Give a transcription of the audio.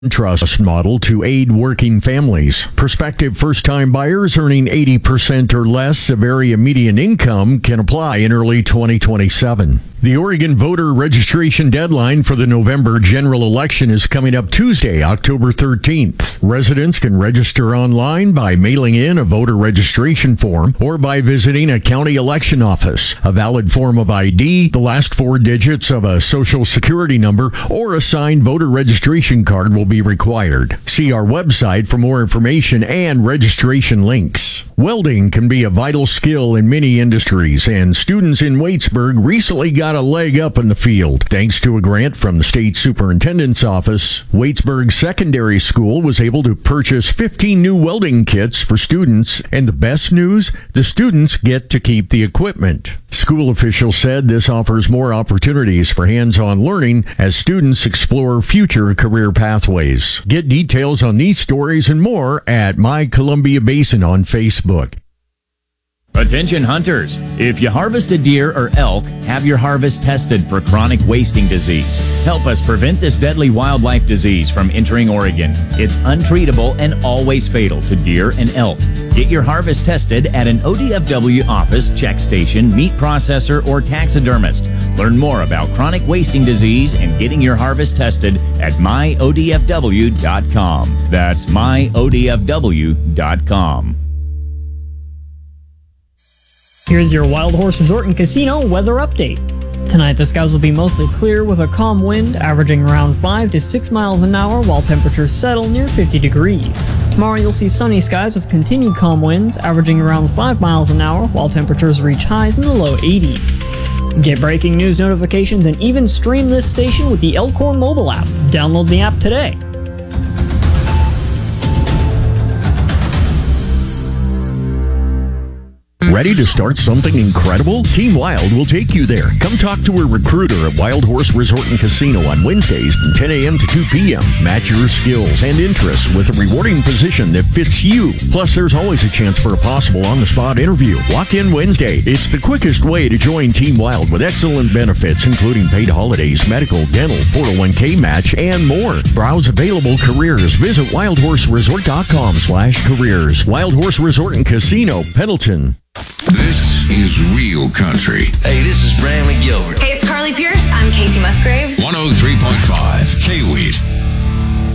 Trust model to aid working families. Prospective first-time buyers earning 80% or less of area median income can apply in early 2027. The Oregon voter registration deadline for the November general election is coming up Tuesday, October 13th. Residents can register online by mailing in a voter registration form or by visiting a county election office. A valid form of ID, the last 4 digits of a social security number, or a signed voter registration card will be required. See our website for more information and registration links. Welding can be a vital skill in many industries, and students in Waitsburg recently got a leg up in the field. Thanks to a grant from the state superintendent's office, Waitsburg Secondary School was able to purchase 15 new welding kits for students, and the best news, the students get to keep the equipment. School officials said this offers more opportunities for hands-on learning as students explore future career pathways. Get details on these stories and more at My Columbia Basin on Facebook. Attention hunters, if you harvest a deer or elk, have your harvest tested for chronic wasting disease. Help us prevent this deadly wildlife disease from entering Oregon. It's untreatable and always fatal to deer and elk. Get your harvest tested at an ODFW office, check station, meat processor, or taxidermist. Learn more about chronic wasting disease and getting your harvest tested at myodfw.com. That's myodfw.com. Here's your Wild Horse Resort and Casino weather update. Tonight the skies will be mostly clear with a calm wind averaging around 5 to 6 miles an hour while temperatures settle near 50 degrees. Tomorrow you'll see sunny skies with continued calm winds averaging around 5 miles an hour while temperatures reach highs in the low 80s. Get breaking news notifications and even stream this station with the Elkhorn mobile app. Download the app today. Ready to start something incredible? Team Wild will take you there. Come talk to a recruiter at Wild Horse Resort and Casino on Wednesdays from 10 a.m. to 2 p.m. Match your skills and interests with a rewarding position that fits you. Plus, there's always a chance for a possible on-the-spot interview. Walk in Wednesday. It's the quickest way to join Team Wild with excellent benefits, including paid holidays, medical, dental, 401k match, and more. Browse available careers. Visit wildhorseresort.com/careers. Wild Horse Resort and Casino, Pendleton. This is real country. Hey, this is Brantley Gilbert. Hey, it's Carly Pierce. I'm Casey Musgraves. 103.5 K-Wheat.